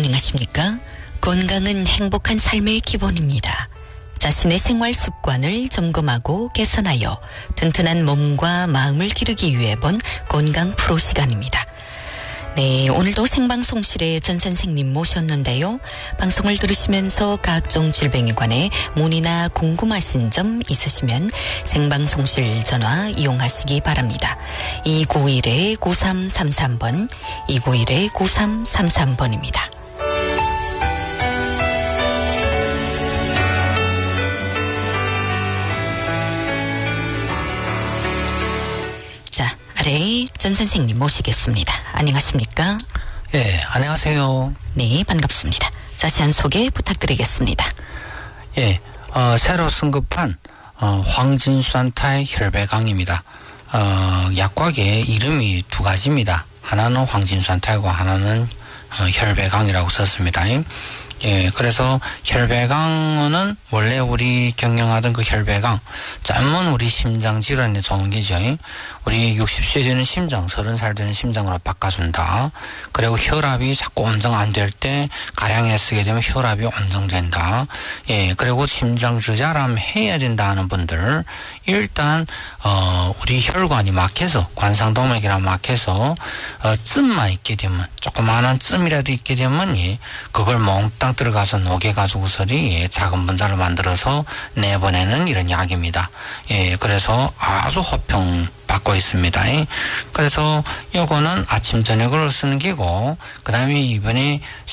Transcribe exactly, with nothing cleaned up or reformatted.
안녕하십니까? 건강은 행복한 삶의 기본입니다. 자신의 생활 습관을 점검하고 개선하여 튼튼한 몸과 마음을 기르기 위해 본 건강 프로 시간입니다. 네, 오늘도 생방송실에 전 선생님 모셨는데요. 방송을 들으시면서 각종 질병에 관해 문의나 궁금하신 점 있으시면 생방송실 전화 이용하시기 바랍니다. 이구일 구삼삼삼 번, 이구일 구삼삼삼 번입니다. 자, 아래 전 선생님 모시겠습니다. 안녕하십니까? 예, 안녕하세요. 네, 반갑습니다. 자세한 소개 부탁드리겠습니다. 예, 어, 새로 승급한 어, 황진수한타의 혈배강입니다. 어, 약과의 이름이 두 가지입니다. 하나는 황진수한타이고 하나는 어, 혈배강이라고 썼습니다. 예, 그래서 혈배강은 원래 우리 경영하던 그 혈배강, 전문 우리 심장 질환에 좋은 게죠. 우리 육십 세 되는 심장, 서른 살 되는 심장으로 바꿔준다. 그리고 혈압이 자꾸 온정 안 될 때 가량에 쓰게 되면 혈압이 온정된다. 예, 그리고 심장 주자람 해야 된다 하는 분들, 일단 어 우리 혈관이 막혀서 관상동맥이랑 막혀서 어 쯤만 있게 되면, 조그마한 쯤이라도 있게 되면 예, 그걸 몽땅 들어가서 녹여가지고서리 예, 작은 분자를 만들어서 내보내는 이런 약입니다. 예, 그래서 아주 호평 받고 있습니다. 그래서 요거는 아침 저녁으로 쓰는 게고, 그 다음에 이번에